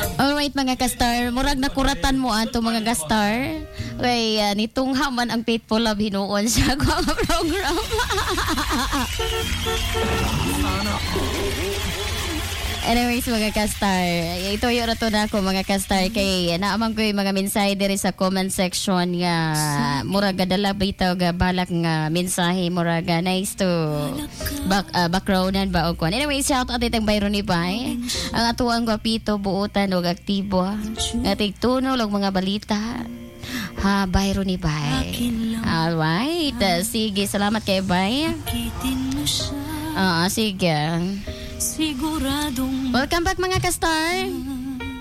Alright mga kastar, murag nakuratan mo ato mga kastar. Kay nitong haman ang Faithful Love hinuon sa mga program. Anyways mga kastar, ito yung rato na ako mga kastar kay naamang ko yung mga mensahe diri sa comment section nga murag dala bitaw ga balak nga mensahe murag nice to backgroundan ba o kon. Anyways, shout out itong Byron ni Bay. Ang atuang gwapito buutan ug aktibo nga tigtunog og mga balita. Ha, Byron ni Bay. Alright, sige, salamat kay Bay. Sige. Siguradong welcome back mga kastar.